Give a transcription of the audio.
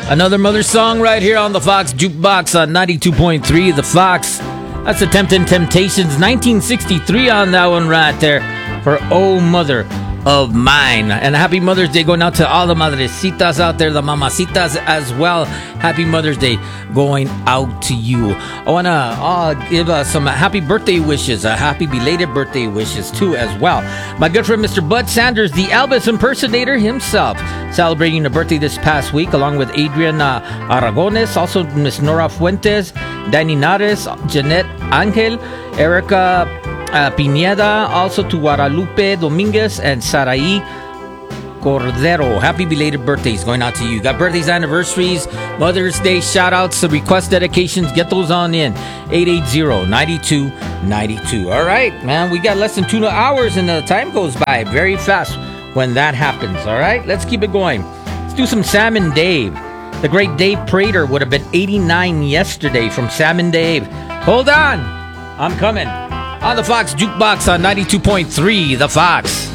Another mother song right here on the Fox Jukebox on 92.3 The Fox. That's the Temptin' Temptations, 1963 on that one right there for Oh Mother of Mine. And happy Mother's Day going out to all the madrecitas out there, the mamacitas as well. Happy Mother's Day going out to you. I want to give some happy birthday wishes, happy belated birthday wishes too as well. My good friend Mr. Bud Sanders, the Elvis impersonator himself, celebrating a birthday this past week along with Adrian Aragones, also Miss Nora Fuentes, Danny Nares, Jeanette Angel, Erica Pineda, also to Guadalupe Dominguez and Sarai Cordero. Happy belated birthdays going out to you. Got birthdays, anniversaries, Mother's Day shout outs, request dedications, get those on in 880-9292. All right, man, we got less than 2 hours and the time goes by very fast when that happens. All right, let's keep it going. Let's do some Sam and Dave. The great Dave Prater would have been 89 yesterday from Sam and Dave. Hold on, I'm coming. On the Fox Jukebox on 92.3 The Fox.